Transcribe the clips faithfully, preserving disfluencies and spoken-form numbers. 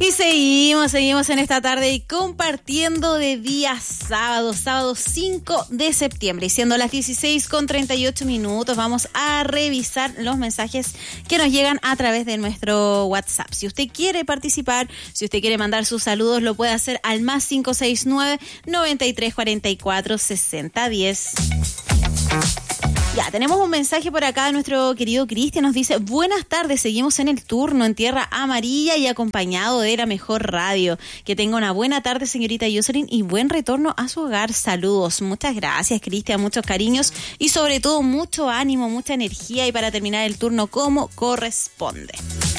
Y seguimos, seguimos en esta tarde y compartiendo de día sábado, sábado cinco de septiembre. Y siendo las dieciséis con treinta y ocho minutos, vamos a revisar los mensajes que nos llegan a través de nuestro WhatsApp. Si usted quiere participar, si usted quiere mandar sus saludos, lo puede hacer al más cinco seis nueve, noventa y tres cuarenta y cuatro, sesenta diez. Ya, tenemos un mensaje por acá de nuestro querido Cristian. Nos dice, buenas tardes, seguimos en el turno en Tierra Amarilla y acompañado de la mejor radio. Que tenga una buena tarde, señorita Jocelyn, y buen retorno a su hogar. Saludos. Muchas gracias, Cristian, muchos cariños y sobre todo mucho ánimo, mucha energía y para terminar el turno como corresponde.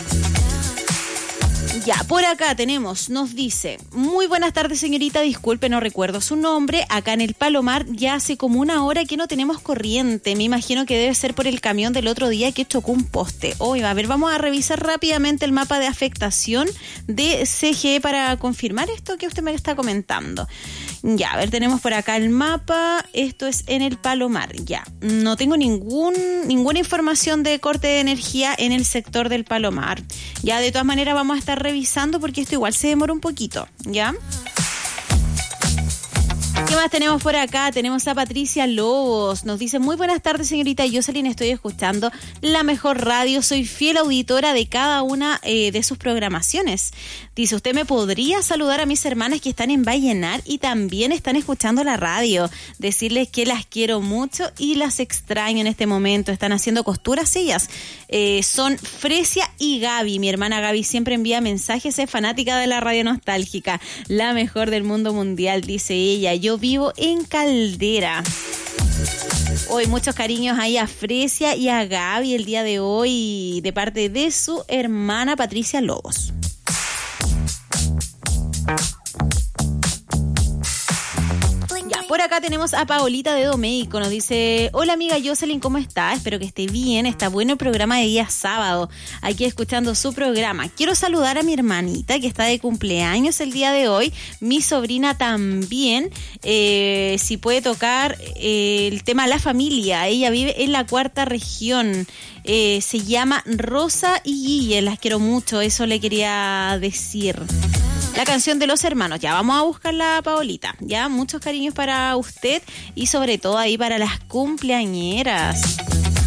Ya, por acá tenemos, nos dice, muy buenas tardes, señorita, disculpe, no recuerdo su nombre, acá en el Palomar ya hace como una hora que no tenemos corriente, me imagino que debe ser por el camión del otro día que chocó un poste. Oye, a ver, vamos a revisar rápidamente el mapa de afectación de C G E para confirmar esto que usted me está comentando. Ya, a ver, tenemos por acá el mapa, esto es en el Palomar, ya, no tengo ningún ninguna información de corte de energía en el sector del Palomar, ya, de todas maneras vamos a estar revisando porque esto igual se demora un poquito, ¿ya? ¿Qué más tenemos por acá? Tenemos a Patricia Lobos. Nos dice, muy buenas tardes, señorita Jocelyn. Estoy escuchando la mejor radio. Soy fiel auditora de cada una eh, de sus programaciones. Dice, ¿usted me podría saludar a mis hermanas que están en Vallenar y también están escuchando la radio? Decirles que las quiero mucho y las extraño en este momento. Están haciendo costuras ellas. Eh, son Fresia y Gaby. Mi hermana Gaby siempre envía mensajes. Es fanática de la radio nostálgica. La mejor del mundo mundial, dice ella. Yo vivo en Caldera. Hoy muchos cariños ahí a Fresia y a Gaby el día de hoy de parte de su hermana Patricia Lobos. Ya, por acá tenemos a Paolita de Domeico. Nos dice, hola amiga Jocelyn, ¿cómo está? Espero que esté bien. Está bueno el programa de día sábado. Aquí escuchando su programa. Quiero saludar a mi hermanita que está de cumpleaños el día de hoy. Mi sobrina también. Eh, si puede tocar eh, el tema La Familia. Ella vive en la cuarta región. Eh, se llama Rosa y Guille. Las quiero mucho. Eso le quería decir. La canción de los hermanos, ya vamos a buscarla, Paolita, ya muchos cariños para usted y sobre todo ahí para las cumpleañeras.